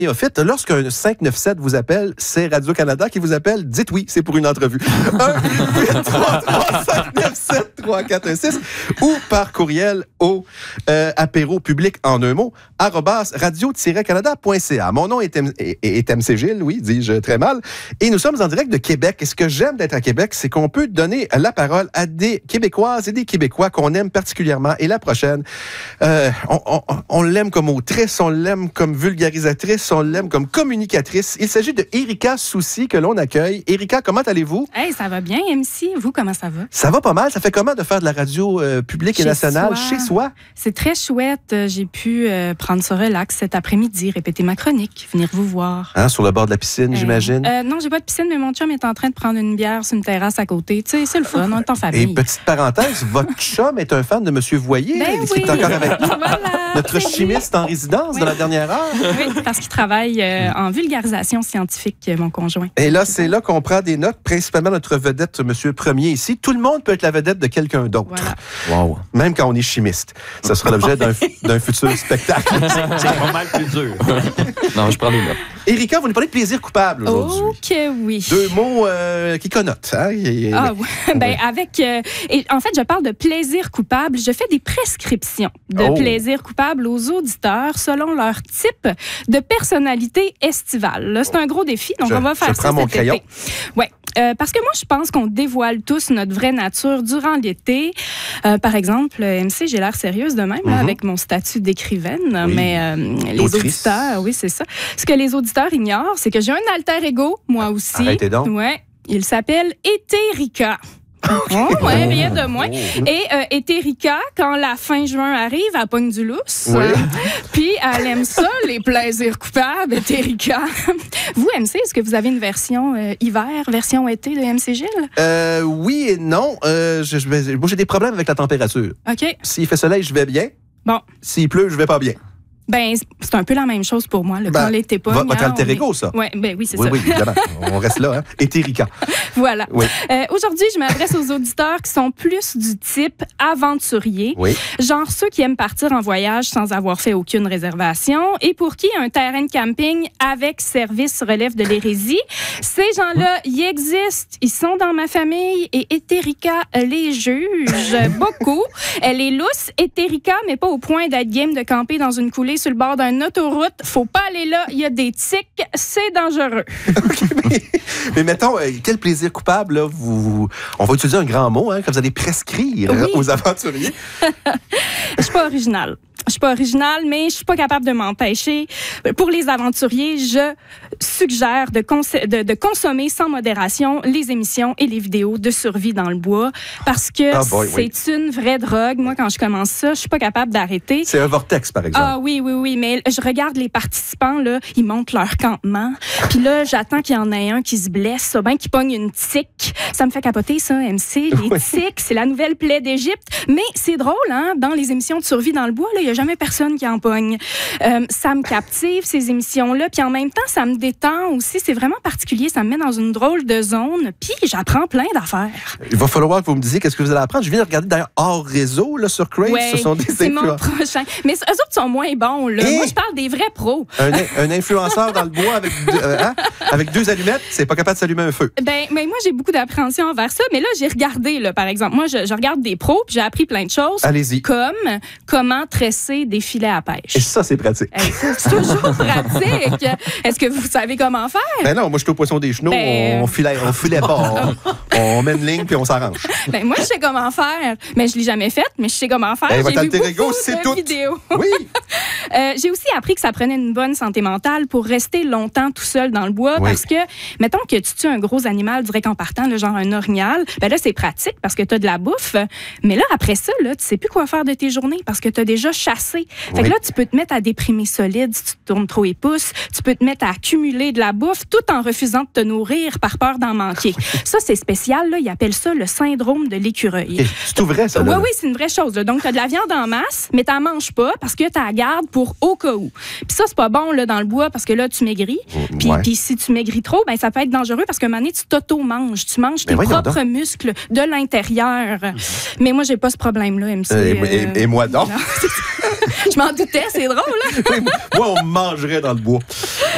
Néophyte, lorsqu'un 597 vous appelle, c'est Radio-Canada qui vous appelle. Dites oui, c'est pour une entrevue. 1-833-597-3416 ou par courriel au apéro public en un mot, @radio-canada.ca. Mon nom est MC Gilles, oui, dis-je très mal. Et nous sommes en direct de Québec. Et ce que j'aime d'être à Québec, c'est qu'on peut donner la parole à des Québécoises et des Québécois qu'on aime particulièrement. Et la prochaine, on l'aime comme autrice, on l'aime comme vulgarisatrice, on l'aime comme communicatrice. Il s'agit de Erika Soucy que l'on accueille. Erika, comment allez-vous? Hey, ça va bien, MC. Vous, comment ça va? Ça va pas mal. Ça fait comment de faire de la radio publique et nationale chez soi? C'est très chouette. J'ai pu prendre ça relax cet après-midi, répéter ma chronique, venir vous voir. Hein, sur le bord de la piscine, j'imagine? Non, j'ai pas de piscine, mais mon chum est en train de prendre une bière sur une terrasse à côté. Tu sais, c'est le fun, on est en famille. Et petite parenthèse, votre chum est un fan de M. Voyer, qui est encore avec nous. Voilà, notre chimiste en résidence de la dernière heure. Oui, parce qu'il travaille en vulgarisation scientifique, mon conjoint. Et là, c'est là qu'on prend des notes, principalement notre vedette, M. Premier ici. Tout le monde peut être la vedette de quelqu'un d'autre. Voilà. Wow. Même quand on est chimiste. Ça sera l'objet d'un futur spectacle. C'est pas mal plus dur. Non, je prends des notes. Erika, vous nous parlez de plaisir coupable aujourd'hui. Oh que oui. Deux mots qui connotent. Hein? Ah oui. Ben, en fait, je parle de plaisir coupable. Je fais des prescriptions de plaisir coupable aux auditeurs selon leur type de personnalité estivale. Là, c'est un gros défi, donc on va faire ça cet été. Oui. Parce que moi, je pense qu'on dévoile tous notre vraie nature durant l'été. Par exemple, MC, j'ai l'air sérieuse de même, là, avec mon statut d'écrivaine, mais les auditeurs, oui, c'est ça. Ce que les auditeurs ignorent, c'est que j'ai un alter ego, moi aussi. Arrêtez donc. Ouais. Il s'appelle Éthérica. Oh, ouais, rien de moins. Et Éthérica, quand la fin juin arrive, elle pogne du lousse. Oui. Puis elle aime ça, les plaisirs coupables, Éthérica. Vous, MC, est-ce que vous avez une version hiver, version été de MC Gilles? Oui et non. Moi, j'ai des problèmes avec la température. OK. S'il fait soleil, je vais bien. Bon. S'il pleut, je vais pas bien. Ben, c'est un peu la même chose pour moi. Quand l'été pogne. Votre alter ego, ça? Oui, c'est ça. Oui, évidemment. On reste là, hein? Éthérica. Voilà. Oui. Aujourd'hui, je m'adresse aux auditeurs qui sont plus du type aventurier. Oui. Genre ceux qui aiment partir en voyage sans avoir fait aucune réservation et pour qui un terrain de camping avec service relève de l'hérésie. Ces gens-là, ils existent. Ils sont dans ma famille et Éthérica les juge beaucoup. Elle est lousse, Éthérica, mais pas au point d'être game de camper dans une coulée sur le bord d'une autoroute. Faut pas aller là, il y a des tiques, c'est dangereux. mais mettons, quel plaisir coupable, là, on va utiliser un grand mot, hein, que vous allez prescrire aux aventuriers. Je suis pas originale. Je suis pas originale, mais je suis pas capable de m'empêcher. Pour les aventuriers, je suggère de consommer sans modération les émissions et les vidéos de survie dans le bois parce que c'est une vraie drogue. Moi, quand je commence ça, je suis pas capable d'arrêter. C'est un vortex, par exemple. Ah oui, mais je regarde les participants, là, ils montent leur campement. Puis là, j'attends qu'il y en ait un qui se blesse, bien qu'il pogne une tique. Ça me fait capoter, ça, MC. Les tiques, c'est la nouvelle plaie d'Égypte. Mais c'est drôle, hein, dans les émissions de survie dans le bois, là, il y a jamais personne qui en pogne. Ça me captive, ces émissions-là. Puis en même temps, ça me détend aussi. C'est vraiment particulier. Ça me met dans une drôle de zone. Puis j'apprends plein d'affaires. Il va falloir que vous me disiez qu'est-ce que vous allez apprendre. Je viens de regarder d'ailleurs hors réseau là, sur Crave. Ouais, ce sont des c'est mon prochain. Mais eux autres sont moins bons. Là. Moi, je parle des vrais pros. Un influenceur dans le bois avec deux allumettes, c'est pas capable de s'allumer un feu. Mais moi, j'ai beaucoup d'appréhension envers ça. Mais là, j'ai regardé, là, par exemple. Moi, je regarde des pros puis j'ai appris plein de choses. Allez-y. Comme comment tresser des filets à pêche. Et ça, c'est pratique. C'est toujours pratique. Est-ce que vous savez comment faire? Ben non, moi, je suis au poisson des chenaux. On filet pas. On met une ligne puis on s'arrange. Moi, je sais comment faire. Mais je l'ai jamais fait, mais je sais comment faire. J'ai vu beaucoup de vidéos. Oui. J'ai aussi appris que ça prenait une bonne santé mentale pour rester longtemps tout seul dans le bois parce que, mettons que tu tues un gros animal direct en partant, là, genre un orignal, ben là, c'est pratique parce que tu as de la bouffe. Mais là, après ça, là, tu sais plus quoi faire de tes journées parce que tu as déjà chassé. Fait que là, tu peux te mettre à déprimer solide si tu te tournes trop les pouces. Tu peux te mettre à accumuler de la bouffe tout en refusant de te nourrir par peur d'en manquer. Ça, c'est spécial. Là, ils appellent ça le syndrome de l'écureuil. C'est tout vrai, ça? Oui, c'est une vraie chose. Là. Donc, tu as de la viande en masse, mais tu n'en manges pas parce que tu la gardes pour au cas où. Puis ça, c'est pas bon là, dans le bois parce que là, tu maigris. Puis si tu maigris trop, ben, ça peut être dangereux parce qu'à un moment donne, tu t'auto-manges. Tu manges tes propres muscles de l'intérieur. Mais moi, j'ai pas ce problème-là, MC. Et moi donc? Je m'en doutais, c'est drôle. Moi, on mangerait dans le bois.